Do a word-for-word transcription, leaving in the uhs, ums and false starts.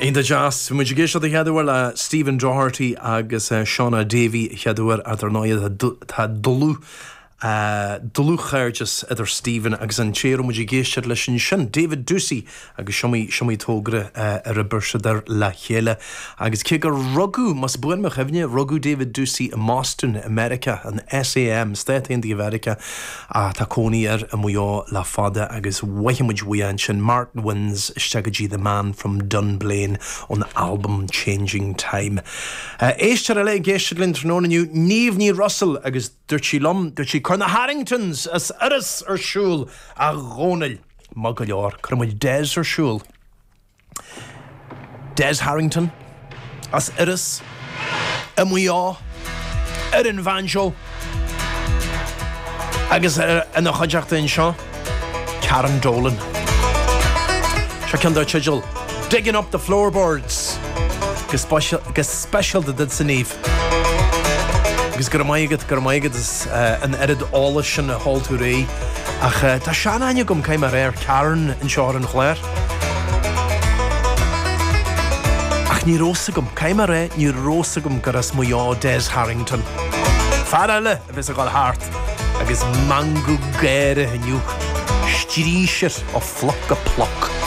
In the jazz, mu géis the headwer le Stephen Doherty agus uh, Shauna Davy headwer at ar náiad tá dulú Uh, dulú chairdes idir Stephen agus an chéir mu géisiad leis sin sin David Ducey agus siomí siomí tógra uh, ar a bursadar le chéile agus cé gur rugú mas buin me chefne rugú David Ducey in Boston, America an S A M State in the America a tá cónaí ar a muo le fada agus waithimid wian sin Martin Wins Stegagy the Man from Dunblane on the album Changing Time. Uh, Éistar a le géisiad linn trónaniu Niamh ní Russell agus dúirtí lom dúirtí Corna Harringtons as Iris ar siúl a Ronald Magalyar Cormuid Des ar siúl Des Harrington as Iris Amuá Erin Vanjo agus in a chadeachta in seo Karen Dolan Se cean dá tiidil Digging Up the Floorboards gus special gus special de did sa níomh Agus gur maigad gur maigad is uh, an erid ála sin a halltú ré ach uh, tá sean aine gom caiim ar air Karen in seár an chléir ach ní rósa gom caiim ar air ní rósa gom gur as muá Des Harrington Far eile a bheits a gáil hart agus mangu gaire hiniu strísir ó floc a ploc